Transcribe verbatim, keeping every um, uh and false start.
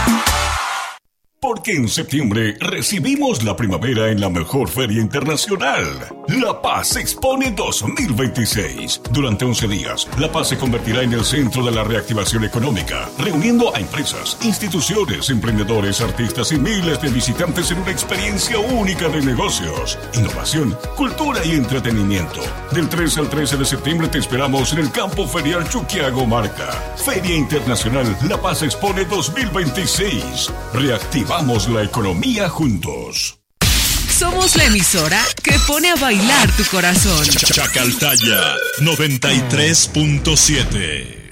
Porque en septiembre recibimos la primavera en la mejor feria internacional, La Paz Expone dos mil veintiséis. Durante once días, La Paz se convertirá en el centro de la reactivación económica, reuniendo a empresas, instituciones, emprendedores, artistas y miles de visitantes en una experiencia única de negocios, innovación, cultura y entretenimiento. Del tres al trece de septiembre te esperamos en el Campo Ferial Chuquiago Marca. Feria Internacional La Paz Expone dos mil veintiséis. Reactiva Vamos la economía juntos. Somos la emisora que pone a bailar tu corazón. Chacaltaya noventa y tres punto siete.